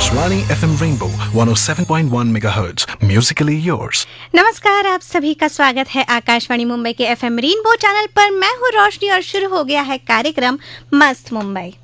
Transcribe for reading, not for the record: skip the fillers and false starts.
Akashvani FM Rainbow 107.1 megahertz, Musically yours. नमस्कार, आप सभी का स्वागत है आकाशवाणी मुंबई के FM रेनबो चैनल पर। मैं हूँ रोशनी और शुरू हो गया है कार्यक्रम मस्त मुंबई।